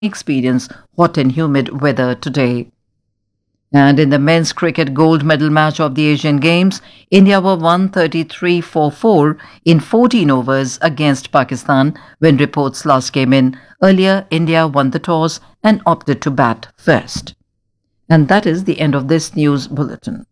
experience hot and humid weather today. And in the men's cricket gold medal match of the Asian Games, India were 133 for 4 in 14 overs against Pakistan when reports last came in. Earlier, India won the toss and opted to bat first. And that is the end of this news bulletin.